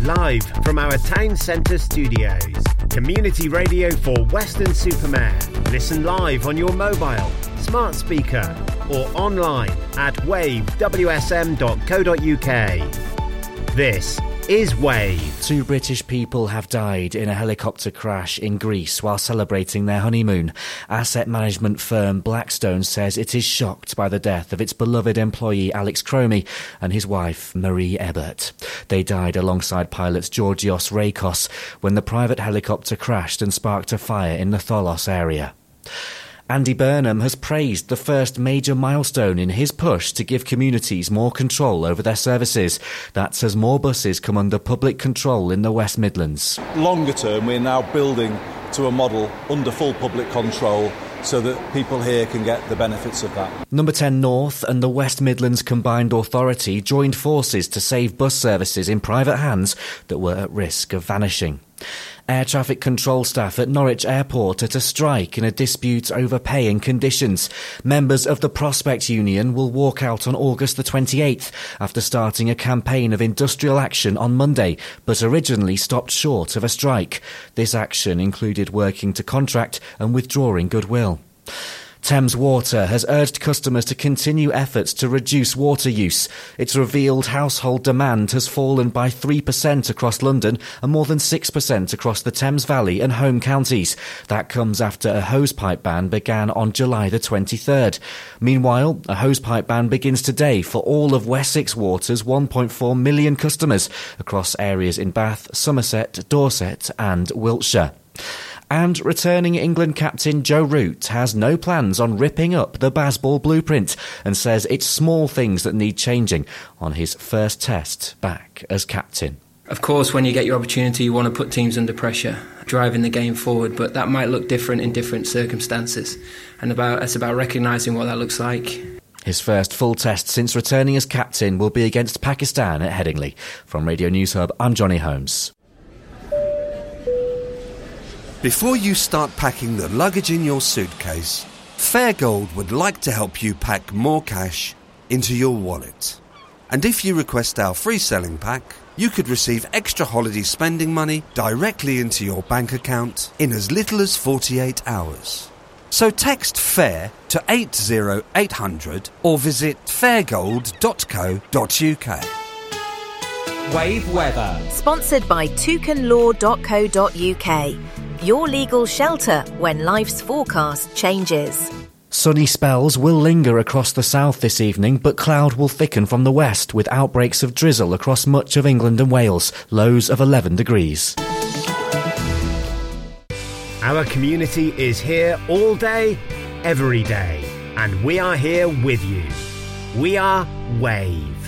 Live from our town centre studios. Community radio for Weston-super-Mare. Listen live on your mobile, smart speaker or online at wavewsm.co.uk. This is Wave. 2 British people have died in a helicopter crash in Greece while celebrating their honeymoon. Asset management firm Blackstone says it is shocked by the death of its beloved employee Alex Cromie and his wife Marie Ebert. They died alongside pilots Georgios Rakos when the private helicopter crashed and sparked a fire in the Tholos area. Andy Burnham has praised the first major milestone in his push to give communities more control over their services. That's as more buses come under public control in the West Midlands. Longer term, we're now building to a model under full public control so that people here can get the benefits of that. Number 10 North and the West Midlands Combined Authority joined forces to save bus services in private hands that were at risk of vanishing. Air traffic control staff at Norwich Airport at a strike in a dispute over pay and conditions. Members of the Prospect Union will walk out on August the 28th after starting a campaign of industrial action on Monday, but originally stopped short of a strike. This action included working to contract and withdrawing goodwill. Thames Water has urged customers to continue efforts to reduce water use. It's revealed household demand has fallen by 3% across London and more than 6% across the Thames Valley and home counties. That comes after a hosepipe ban began on July the 23rd. Meanwhile, a hosepipe ban begins today for all of Wessex Water's 1.4 million customers across areas in Bath, Somerset, Dorset and Wiltshire. And returning England captain Joe Root has no plans on ripping up the Bazball blueprint and says it's small things that need changing on his first test back as captain. Of course, when you get your opportunity, you want to put teams under pressure, driving the game forward, but that might look different in different circumstances. And it's about recognising what that looks like. His first full test since returning as captain will be against Pakistan at Headingley. From Radio News Hub, I'm Johnny Holmes. Before you start packing the luggage in your suitcase, Fairgold would like to help you pack more cash into your wallet. And if you request our free selling pack, you could receive extra holiday spending money directly into your bank account in as little as 48 hours. So text FAIR to 80800 or visit fairgold.co.uk. Wave weather. Sponsored by toucanlaw.co.uk. Your legal shelter when life's forecast changes. Sunny spells will linger across the south this evening, but cloud will thicken from the west with outbreaks of drizzle across much of England and Wales, lows of 11 degrees. Our community is here all day, every day, and we are here with you. We are Wave.